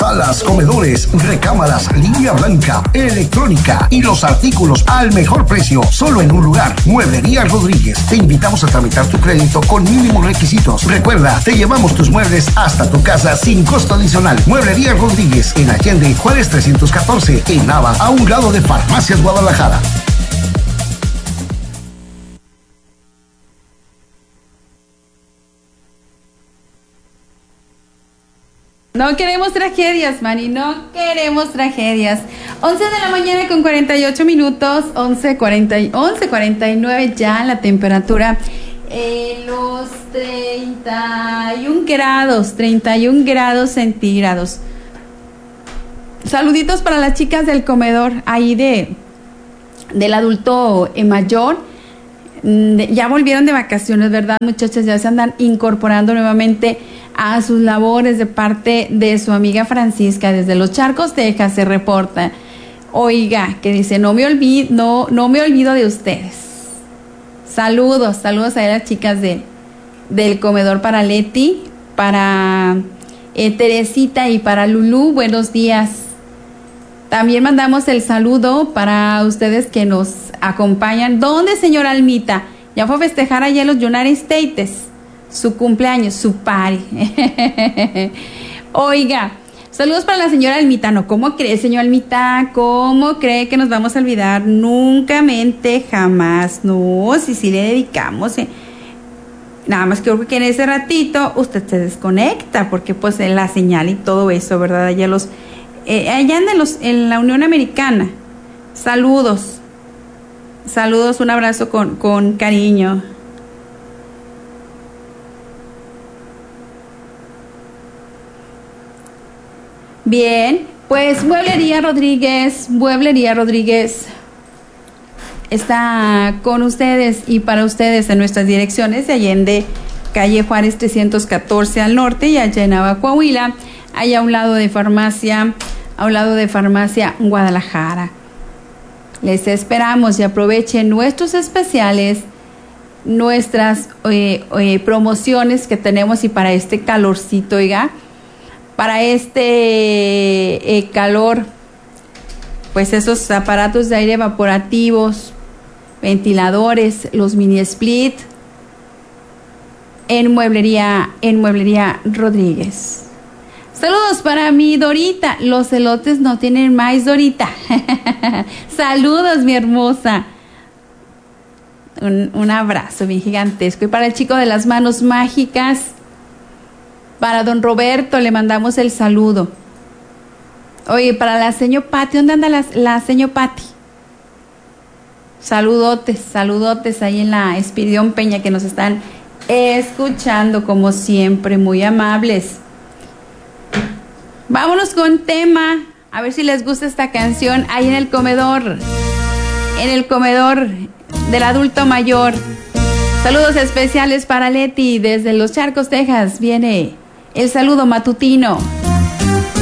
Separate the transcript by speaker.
Speaker 1: salas, comedores, recámaras, línea blanca, electrónica y los artículos al mejor precio, solo en un lugar. Mueblería Rodríguez. Te invitamos a tramitar tu crédito con mínimos requisitos. Recuerda, te llevamos tus muebles hasta tu casa sin costo adicional. Mueblería Rodríguez, en Allende, Juárez 314, en Nava, a un lado de Farmacias Guadalajara.
Speaker 2: No queremos tragedias, Manny, no queremos tragedias. 11 de la mañana con 48 minutos, 11:49 ya la temperatura. Los 31 grados centígrados. Saluditos para las chicas del comedor ahí del adulto mayor. Ya volvieron de vacaciones, ¿verdad, muchachas? Ya se andan incorporando nuevamente a sus labores de parte de su amiga Francisca desde Los Charcos, Texas, se reporta. Oiga, que dice, no me olvido de ustedes. Saludos a las chicas del comedor, para Leti, para Teresita y para Lulú, buenos días. También mandamos el saludo para ustedes que nos acompañan. ¿Dónde, señora Almita? Ya fue a festejar allá en los United States su cumpleaños, su party. Oiga, saludos para la señora Almita. No, ¿cómo cree, señora Almita? ¿Cómo cree que nos vamos a olvidar? Nunca mente, jamás. No, sí le dedicamos. Nada más que creo que en ese ratito usted se desconecta, porque pues la señal y todo eso, ¿verdad? Allá allá en la Unión Americana. Saludos, un abrazo con cariño. Bien, pues Mueblería Rodríguez está con ustedes y para ustedes en nuestras direcciones de Allende, calle Juárez 314 al norte, y allá en Nava, Coahuila, allá a un lado de farmacia Guadalajara. Les esperamos y aprovechen nuestros especiales, nuestras promociones que tenemos, y para este calorcito, oiga, para este calor, pues esos aparatos de aire evaporativos, ventiladores, los mini split, en Mueblería Rodríguez. Saludos para mi Dorita. Los elotes no tienen maíz, Dorita. Saludos, mi hermosa. Un abrazo bien gigantesco. Y para el chico de las manos mágicas, para don Roberto, le mandamos el saludo. Oye, para la señor Pati, ¿dónde anda la señor Pati? Saludotes ahí en la Espiridión Peña, que nos están escuchando como siempre, muy amables. Vámonos con tema, a ver si les gusta esta canción ahí en el comedor del adulto mayor. Saludos especiales para Leti desde Los Charcos, Texas. Viene el saludo matutino.